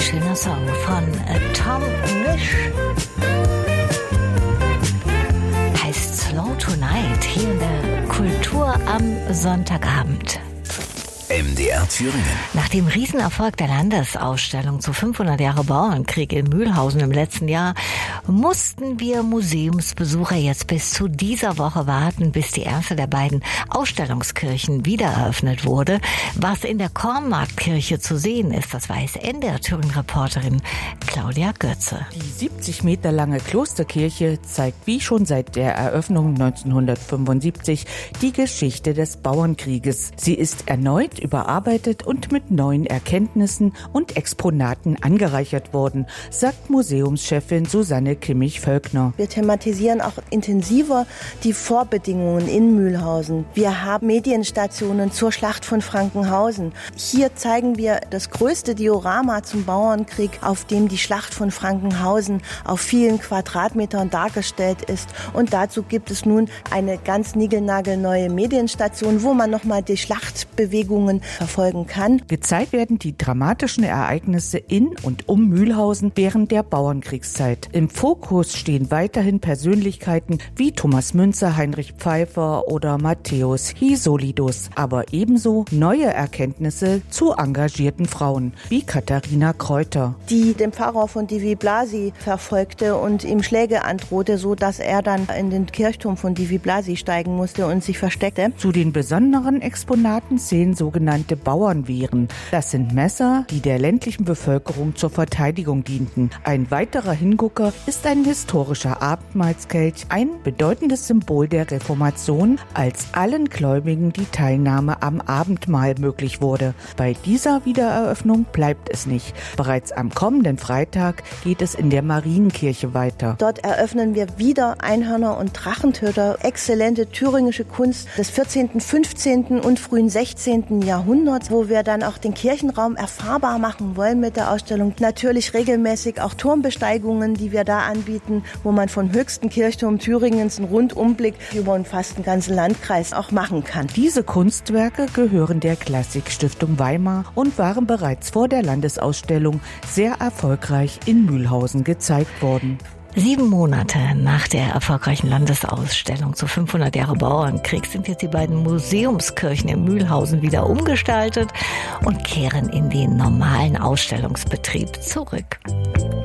Schöner Song von Tom Misch. Heißt Slow Tonight hier in der Kultur am Sonntagabend. MDR Thüringen. Nach dem Riesenerfolg der Landesausstellung zu 500 Jahre Bauernkrieg in Mühlhausen im letzten Jahr mussten wir Museumsbesucher jetzt bis zu dieser Woche warten, bis die erste der beiden Ausstellungskirchen wieder eröffnet wurde. Was in der Kornmarktkirche zu sehen ist, das weiß NDR-Thüringen-Reporterin Claudia Götze. Die 70 Meter lange Klosterkirche zeigt wie schon seit der Eröffnung 1975 die Geschichte des Bauernkrieges. Sie ist erneut überarbeitet und mit neuen Erkenntnissen und Exponaten angereichert worden, sagt Museumschefin Susanne Kimmich-Völkner. Wir thematisieren auch intensiver die Vorbedingungen in Mühlhausen. Wir haben Medienstationen zur Schlacht von Frankenhausen. Hier zeigen wir das größte Diorama zum Bauernkrieg, auf dem die Schlacht von Frankenhausen auf vielen Quadratmetern dargestellt ist. Und dazu gibt es nun eine ganz niegelnagelneue Medienstation, wo man nochmal die Schlachtbewegungen verfolgen kann. Gezeigt werden die dramatischen Ereignisse in und um Mühlhausen während der Bauernkriegszeit. Im Fokus stehen weiterhin Persönlichkeiten wie Thomas Münzer, Heinrich Pfeiffer oder Matthäus Hisolidus, aber ebenso neue Erkenntnisse zu engagierten Frauen wie Katharina Kräuter, die den Pfarrer von Divi Blasi verfolgte und ihm Schläge androhte, so dass er dann in den Kirchturm von Divi Blasi steigen musste und sich versteckte. Zu den besonderen Exponaten zählen sogenannte Bauernwehren. Das sind Messer, die der ländlichen Bevölkerung zur Verteidigung dienten. Ein weiterer Hingucker ist ein historischer Abendmahlskelch, ein bedeutendes Symbol der Reformation, als allen Gläubigen die Teilnahme am Abendmahl möglich wurde. Bei dieser Wiedereröffnung bleibt es nicht. Bereits am kommenden Freitag geht es in der Marienkirche weiter. Dort eröffnen wir wieder Einhörner und Drachentöter, exzellente thüringische Kunst des 14., 15. und frühen 16. Jahrhunderts, wo wir dann auch den Kirchenraum erfahrbar machen wollen mit der Ausstellung. Natürlich regelmäßig auch Turmbesteigungen, die wir da anbieten, wo man vom höchsten Kirchturm Thüringens einen Rundumblick über fast den ganzen Landkreis auch machen kann. Diese Kunstwerke gehören der Klassikstiftung Weimar und waren bereits vor der Landesausstellung sehr erfolgreich in Mühlhausen gezeigt worden. 7 Monate nach der erfolgreichen Landesausstellung zu 500 Jahre Bauernkrieg sind jetzt die beiden Museumskirchen in Mühlhausen wieder umgestaltet und kehren in den normalen Ausstellungsbetrieb zurück.